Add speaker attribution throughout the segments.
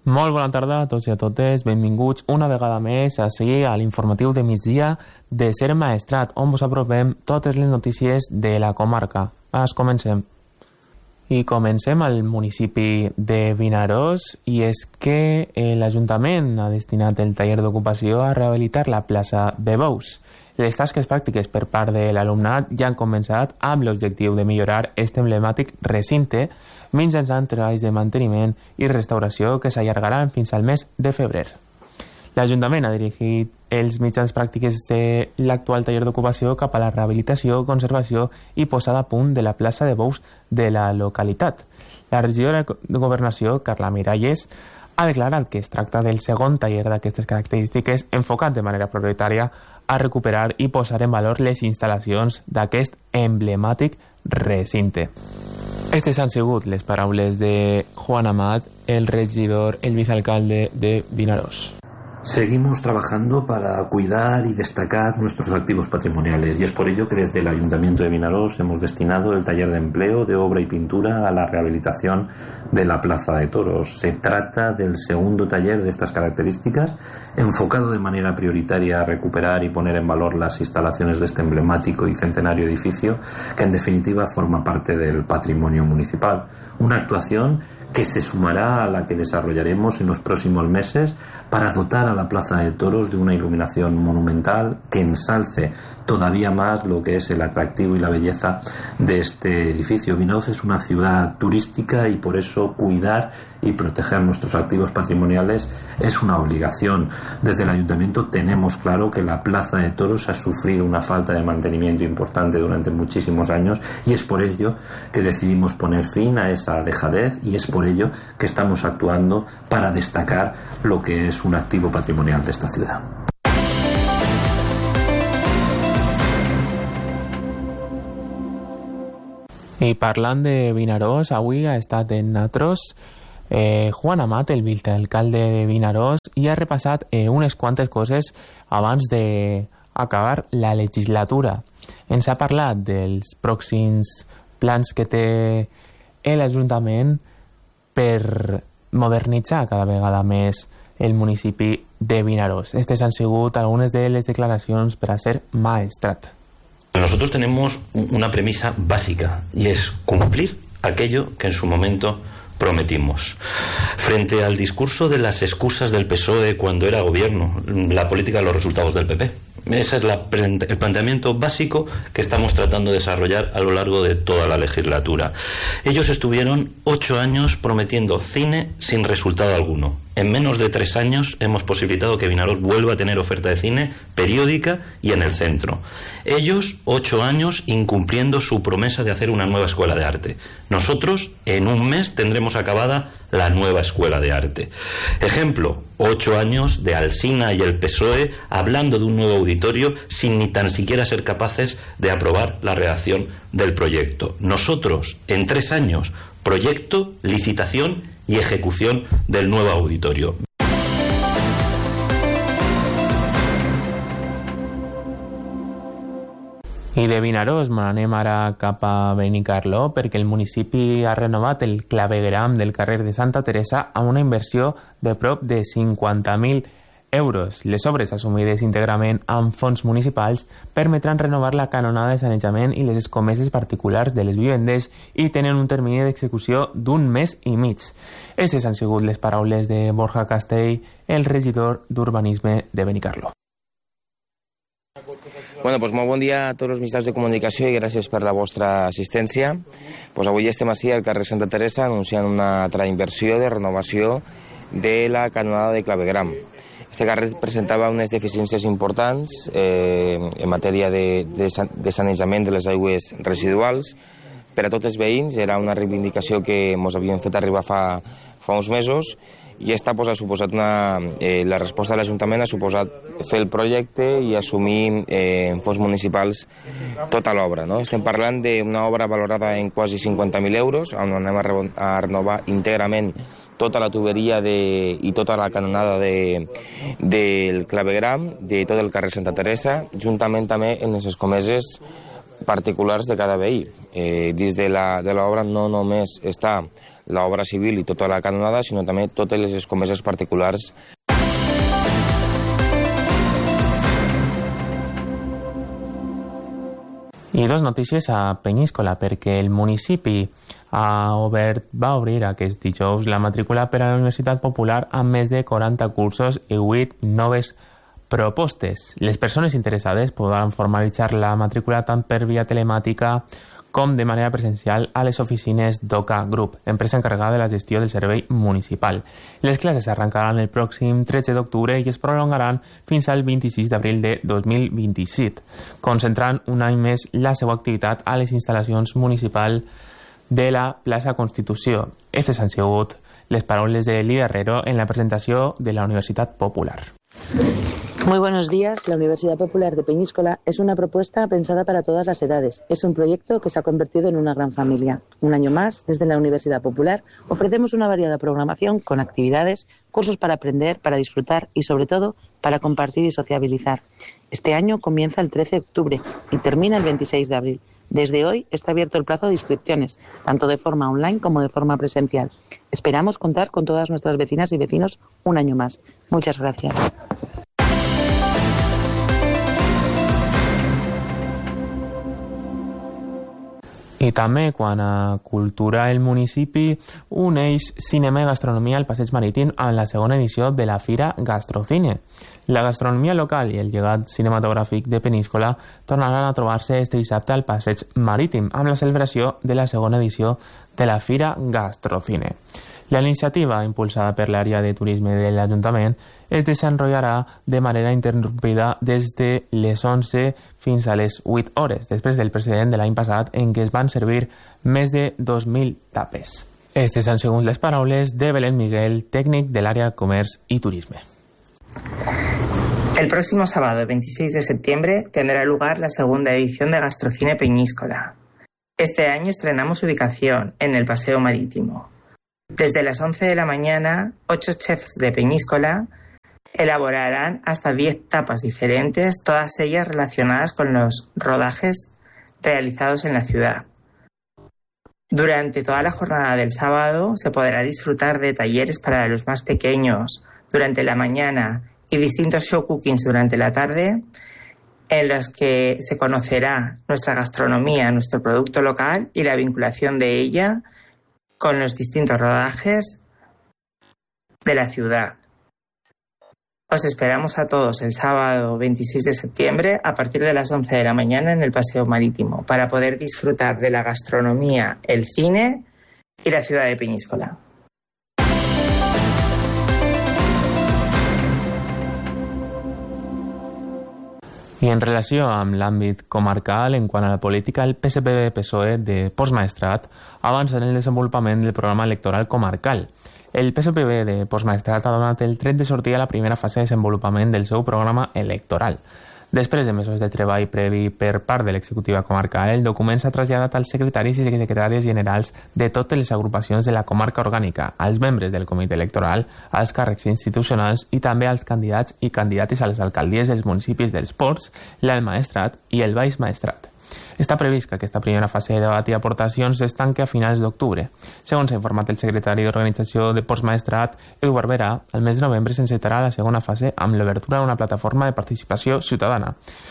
Speaker 1: Molt bona tarda a tots i a totes, benvinguts una vegada més així a l'informatiu de migdia de Ser Maestrat, on vos apropem totes les notícies de la comarca. Comencem. I comencem al municipi de Vinaròs, i és que l'Ajuntament ha destinat el taller d'ocupació a rehabilitar la plaça de Bous. Les tasques pràctiques per part de l'alumnat ja han començat amb l'objectiu de millorar aquest emblemàtic recinte mitjançant treballs de manteniment i restauració que s'allargaran fins al mes de febrer. L'Ajuntament ha dirigit els mitjans pràctics de l'actual taller d'ocupació cap a la rehabilitació, conservació i posada a punt de la plaça de Bous de la localitat. La regidora de Governació, Carla Miralles, ha declarat que es tracta del segon taller d'aquestes característiques enfocat de manera prioritària a recuperar i posar en valor les instal·lacions d'aquest emblemàtic recinte. Aquestes han sigut les paraules de Juan Amat, el vicealcalde de Vinaròs.
Speaker 2: Seguimos trabajando para cuidar y destacar nuestros activos patrimoniales, y es por ello que desde el Ayuntamiento de Vinaròs hemos destinado el taller de empleo de obra y pintura a la rehabilitación de la Plaza de Toros. Se trata del segundo taller de estas características, enfocado de manera prioritaria a recuperar y poner en valor las instalaciones de este emblemático y centenario edificio, que en definitiva forma parte del patrimonio municipal. Una actuación que se sumará a la que desarrollaremos en los próximos meses para dotar a la Plaza de Toros de una iluminación monumental que ensalce todavía más lo que es el atractivo y la belleza de este edificio. Vinaròs es una ciudad turística y por eso cuidar y proteger nuestros activos patrimoniales es una obligación. Desde el Ayuntamiento tenemos claro que la Plaza de Toros ha sufrido una falta de mantenimiento importante durante muchísimos años, y es por ello que decidimos poner fin a esa dejadez, y es por ello que estamos actuando para destacar lo que es un activo patrimonial de esta ciudad.
Speaker 1: I parlant de Vinaròs, avui ha estat en Natros Juan Amat, el vicealcalde de Vinaròs, i ha repassat unes quantes coses abans d'acabar la legislatura. Ens ha parlat dels pròxims plans que té l'Ajuntament per modernitzar cada vegada més el municipi de Vinaròs. Aquestes han sigut algunes de les declaracions per a Ser Maestrat.
Speaker 3: Nosotros tenemos una premisa básica, y es cumplir aquello que en su momento prometimos. Frente al discurso de las excusas del PSOE cuando era gobierno, la política de los resultados del PP. Ese es el planteamiento básico que estamos tratando de desarrollar a lo largo de toda la legislatura. Ellos estuvieron 8 años prometiendo cine sin resultado alguno. En menos de 3 años hemos posibilitado que Vinaròs vuelva a tener oferta de cine periódica y en el centro. Ellos 8 años incumpliendo su promesa de hacer una nueva escuela de arte. Nosotros en un mes tendremos acabada la nueva escuela de arte. Ejemplo, 8 años de Alsina y el PSOE hablando de un nuevo auditorio sin ni tan siquiera ser capaces de aprobar la redacción del proyecto. Nosotros en 3 años, proyecto, licitación y ejecución del nuevo auditorio.
Speaker 1: I de Vinaròs anem ara cap a Benicarló, perquè el municipi ha renovat el clavegueram del carrer de Santa Teresa amb una inversió de prop de 50.000 euros. Les obres assumides íntegrament amb fons municipals permetran renovar la canonada de sanejament i les escomeses particulars de les vivendes i tenen un termini d'execució d'1 mes i mig. Aquestes han sigut les paraules de Borja Castell, el regidor d'Urbanisme de Benicarló.
Speaker 4: Bueno, pues molt bon dia a tots els mitjans de comunicació i gràcies per la vostra assistència. Pues avui estem així al carrer Santa Teresa anunciant una altra inversió de renovació de la canonada de clavegueram. Este carrer presentava unes deficiències importants en matèria de sanejament de les aigües residuals. Per a tots els veïns era una reivindicació que ens havien fet arribar fa uns mesos, i esta pues, ha suposat la resposta de l'Ajuntament ha suposat fer el projecte i assumir en fons municipals tota l'obra. No? Estem parlant d'una obra valorada en quasi 50.000 euros, on anem a renovar íntegrament tota la tuberia i tota la canonada del clavegueram de tot el carrer Santa Teresa, juntament també en les escomeses particulars de cada veí. Dins de l'obra no només està l'obra civil i tota la canonada, sinó també totes les escomeses particulars.
Speaker 1: I dos notícies a Penyíscola, perquè el municipi va obrir aquest dijous la matrícula per a la Universitat Popular amb més de 40 cursos i 8 noves propostes. Les persones interessades podran formalitzar la matrícula tant per via telemàtica com de manera presencial a les oficines d'Oca Group, empresa encarregada de la gestió del servei municipal. Les classes arrencaran el pròxim 13 d'octubre i es prolongaran fins al 26 d'abril de 2027, concentrant un any més la seva activitat a les instal·lacions municipals de la plaça Constitució. Aquestes han sigut les paraules de Lida Herrero en la presentació de la Universitat Popular.
Speaker 5: Muy buenos días. La Universidad Popular de Peñíscola es una propuesta pensada para todas las edades. Es un proyecto que se ha convertido en una gran familia. Un año más, desde la Universidad Popular, ofrecemos una variada programación con actividades, cursos para aprender, para disfrutar y, sobre todo, para compartir y sociabilizar. Este año comienza el 13 de octubre y termina el 26 de abril. Desde hoy está abierto el plazo de inscripciones, tanto de forma online como de forma presencial. Esperamos contar con todas nuestras vecinas y vecinos un año más. Muchas gracias.
Speaker 1: I també, quan a cultura, el municipi uneix cinema i gastronomia al Passeig Marítim amb la segona edició de la Fira Gastrocine. La gastronomia local i el llegat cinematogràfic de Penyíscola tornaran a trobar-se este dissabte al Passeig Marítim amb la celebració de la segona edició de la Fira Gastrocine. La iniciativa, impulsada per l'àrea de turisme de l'Ajuntament, es desenrotllarà de manera interrompida des de les 11 fins a les 8 hores, després del precedent de l'any passat en què es van servir més de 2.000 tapes. Estes han sigut les paraules de Belén Miguel, tècnic de l'àrea de comerç y turisme.
Speaker 6: El próximo sábado 26 de septiembre tendrá lugar la segunda edición de Gastrocine Peñíscola. Este año estrenamos ubicación en el Paseo Marítimo. Desde las 11 de la mañana, 8 chefs de Peñíscola elaborarán hasta 10 tapas diferentes, todas ellas relacionadas con los rodajes realizados en la ciudad. Durante toda la jornada del sábado se podrá disfrutar de talleres para los más pequeños durante la mañana y distintos show cookings durante la tarde, en los que se conocerá nuestra gastronomía, nuestro producto local y la vinculación de ella con los distintos rodajes de la ciudad. Os esperamos a todos el sábado 26 de septiembre a partir de las 11 de la mañana en el Paseo Marítimo para poder disfrutar de la gastronomía, el cine y la ciudad de Peñíscola.
Speaker 1: I en relació amb l'àmbit comarcal, en quant a la política, el PSPB-PSOE de Postmaestrat avança en el desenvolupament del programa electoral comarcal. El PSPB de Postmaestrat ha donat el tret de sortida a la primera fase de desenvolupament del seu programa electoral. Després de mesos de treball previ per part de l'executiva comarcal, el document s'ha traslladat als secretaris i secretàries generals de totes les agrupacions de la comarca orgànica, als membres del comitè electoral, als càrrecs institucionals i també als candidats i candidates a les alcaldies dels municipis dels Ports, l'Alt Maestrat i el Baix Maestrat. Està previst que aquesta primera fase de debat i aportacions es tanqui a finals d'octubre. Segons ha informat el secretari d'Organització de Postmaestrat, Edu Barberà, al mes de novembre s'encetarà la segona fase amb l'obertura d'una plataforma de participació ciutadana.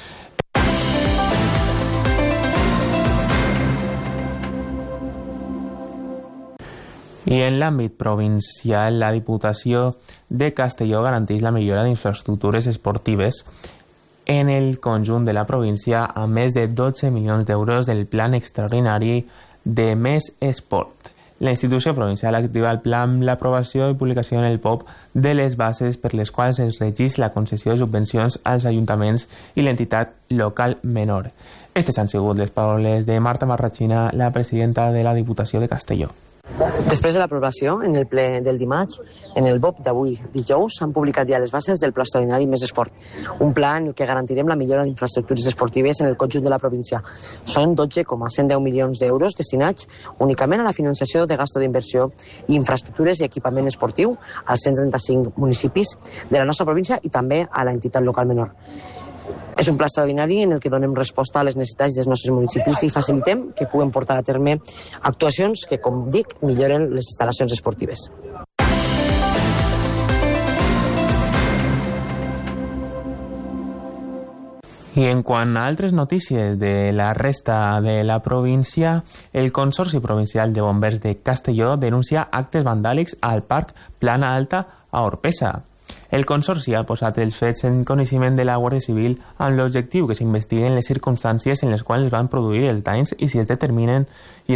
Speaker 1: I en l'àmbit provincial, la Diputació de Castelló garanteix la millora d'infraestructures esportives en el conjunt de la província a més de 12 milions d'euros del plan extraordinari de Més Esport. La institució provincial activa el pla amb l'aprovació i publicació en el POP de les bases per les quals es regeix la concessió de subvencions als ajuntaments i l'entitat local menor. Aquestes han sigut les paraules de Marta Marratxina, la presidenta de la Diputació de Castelló.
Speaker 7: Després de l'aprovació, en el ple del dimarts, en el BOP d'avui dijous, s'han publicat ja les bases del Pla Extraordinari Més Esport, un pla en el que garantirem la millora d'infraestructures esportives en el conjunt de la província. Són 12,110 milions d'euros destinats únicament a la finançació de gasto d'inversió i infraestructures i equipament esportiu als 135 municipis de la nostra província i també a l'entitat local menor. És un pla extraordinari en el que donem resposta a les necessitats dels nostres municipis i facilitem que puguen portar a terme actuacions que, com dic, milloren les instal·lacions esportives.
Speaker 1: I en quant a altres notícies de la resta de la província, el Consorci Provincial de Bombers de Castelló denuncia actes vandàlics al Parc Plana Alta a Orpesa. El Consorci ha posat els fets en coneixement de la Guàrdia Civil amb l'objectiu que s'investiguen les circumstàncies en les quals van produir els danys i si es determinen,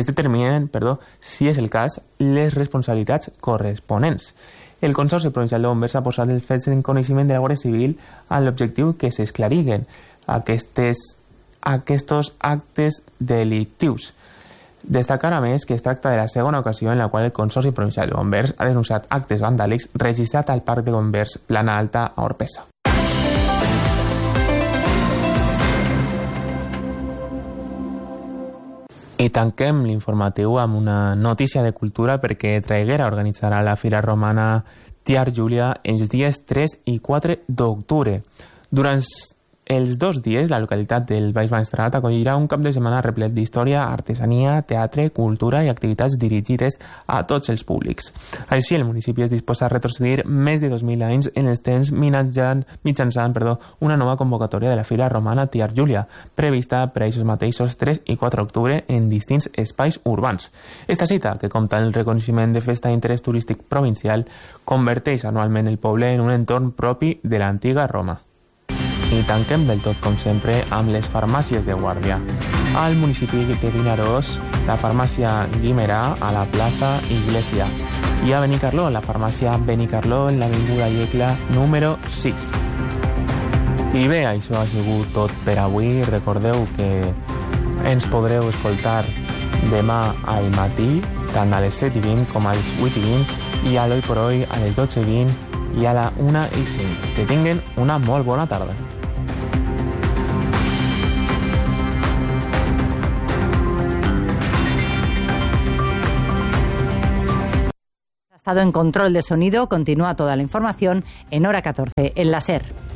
Speaker 1: si és el cas, les responsabilitats corresponents. El Consorci Provincial de Bombers ha posat els fets en coneixement de la Guàrdia Civil amb l'objectiu que s'esclariguen aquests actes delictius. Destacar a més que es tracta de la segona ocasió en la qual el Consorci Provincial de Bombers ha denunciat actes vandàlics registrat al Parc de Bombers Plana Alta a Orpesa. I tanquem l'informatiu amb una notícia de cultura perquè Traiguera organitzarà la Fira Romana Tiar Júlia els dies 3 i 4 d'octubre. Durant els 2 dies, la localitat del Baix Maestrat acollirà un cap de setmana replet d'història, artesania, teatre, cultura i activitats dirigides a tots els públics. Així, el municipi es disposa a retrocedir més de 2.000 anys en els temps mitjançant una nova convocatòria de la Fira Romana Tiar Júlia, prevista per a aquests mateixos 3 i 4 d'octubre en distints espais urbans. Esta cita, que compta amb el reconeixement de festa d'interès turístic provincial, converteix anualment el poble en un entorn propi de l'antiga Roma. I tanquem del tot, com sempre, amb les farmàcies de guàrdia. Al municipi de Vinaròs, la farmàcia Guimerà a la plaça Iglesia. I a Benicarló, la farmàcia Benicarló en l'avinguda Iecla número 6. I bé, això ha sigut tot per avui. Recordeu que ens podreu escoltar demà al matí, tant a les 7:20 com a les 8:20, i a l'Hoy por Hoy a les 12:20 i a la 1:05. Que tinguen una molt bona tarda.
Speaker 8: En control de sonido, continúa toda la información en hora 14 en la SER.